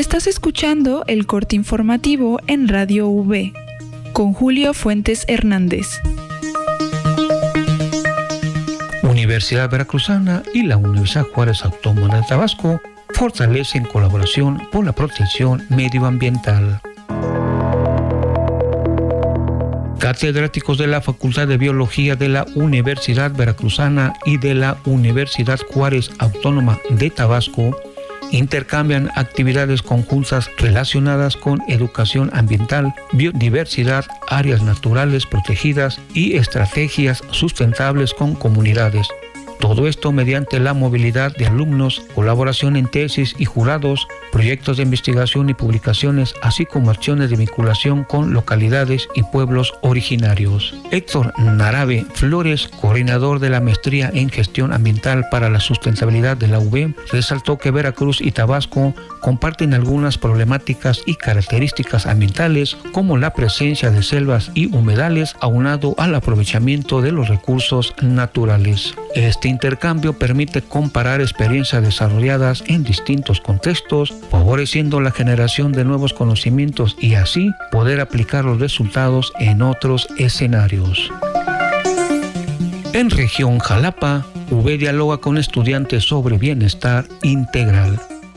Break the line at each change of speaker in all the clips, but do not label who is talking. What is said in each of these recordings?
Estás escuchando el corte informativo en Radio UB con Julio Fuentes Hernández.
Universidad Veracruzana y la Universidad Juárez Autónoma de Tabasco fortalecen colaboración por la protección medioambiental. Catedráticos de la Facultad de Biología de la Universidad Veracruzana y de la Universidad Juárez Autónoma de Tabasco intercambian actividades conjuntas relacionadas con educación ambiental, biodiversidad, áreas naturales protegidas y estrategias sustentables con comunidades. Todo esto mediante la movilidad de alumnos, colaboración en tesis y jurados, proyectos de investigación y publicaciones, así como acciones de vinculación con localidades y pueblos originarios. Héctor Narabe Flores, coordinador de la Maestría en Gestión Ambiental para la Sustentabilidad de la UB, resaltó que Veracruz y Tabasco comparten algunas problemáticas y características ambientales, como la presencia de selvas y humedales, aunado al aprovechamiento de los recursos naturales. Este intercambio permite comparar experiencias desarrolladas en distintos contextos, favoreciendo la generación de nuevos conocimientos y así poder aplicar los resultados en otros escenarios. En región Jalapa, UB dialoga con estudiantes sobre bienestar integral.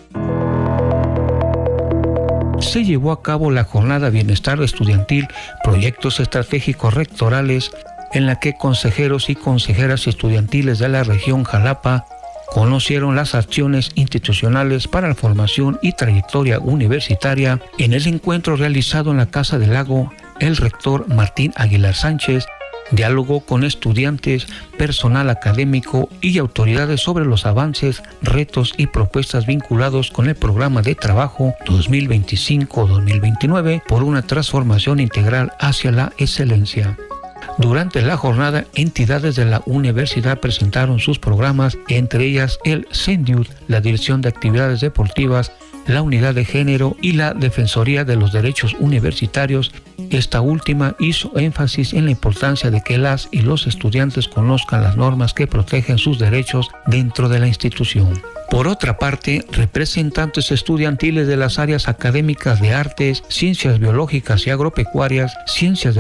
Se llevó a cabo la jornada Bienestar Estudiantil, Proyectos Estratégicos Rectorales, en la que consejeros y consejeras estudiantiles de la región Jalapa conocieron las acciones institucionales para la formación y trayectoria universitaria. En el encuentro realizado en la Casa del Lago, el rector Martín Aguilar Sánchez dialogó con estudiantes, personal académico y autoridades sobre los avances, retos y propuestas vinculados con el programa de trabajo 2025-2029 por una transformación integral hacia la excelencia. Durante la jornada, entidades de la universidad presentaron sus programas, entre ellas el CENDIUD, la Dirección de Actividades Deportivas, la Unidad de Género y la Defensoría de los Derechos Universitarios. Esta última hizo énfasis en la importancia de que las y los estudiantes conozcan las normas que protegen sus derechos dentro de la institución. Por otra parte, representantes estudiantiles de las áreas académicas de artes, ciencias biológicas y agropecuarias, ciencias